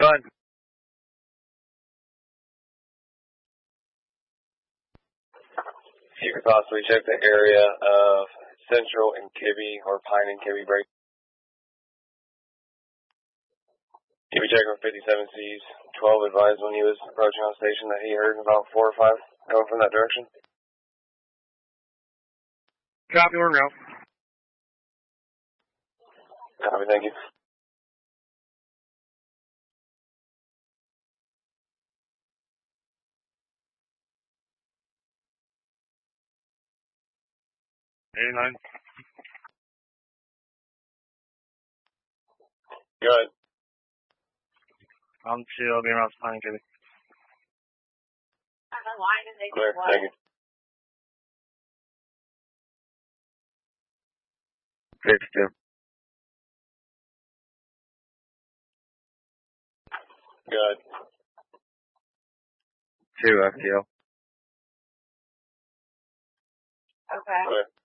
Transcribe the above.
Go ahead. If you could possibly check the area of Central and Kibby, or Pine and Kibby break. If you check on 57C's 12 advised when he was approaching on station that he heard about 4 or 5 going from that direction. Copy, we're out. Copy, thank you. '89. Good. I'm 2, I'll be around Pine and Kibby. Clear, thank you. 52. Good. 2 FTL. Okay. Clear.